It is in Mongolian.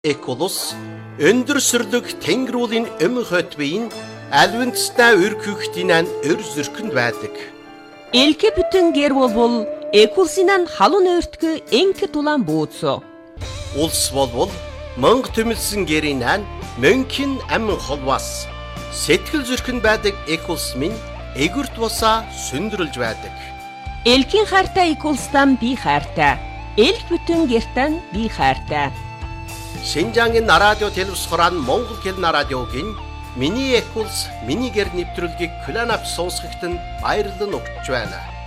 Эколус өндөр сүрлэг тэнгэрүүлийн хойд биеийн алвинцтай өргөхтийн өр зөркөнд байдаг. Элке бүтэн гэр болбол экулсинан халуун өртгө энке тулан бууцо. Улс болбол мөнх төмөлсөн гэрийн мөнхийн амин холвас сэтгэл зөркөнд байдаг экулс минь эгүрт бусаа сүндрэлж байдаг. Элкийн хайртай экулстан би хайртай. Элк бүтэн гертан би хайртай. Шинжаангийн радио телевизхоран Монгол хэлний радиогийн миний экулс миний гэр нэвтрүүлгийг Кланап сонсогчдод баярлан өгч байна.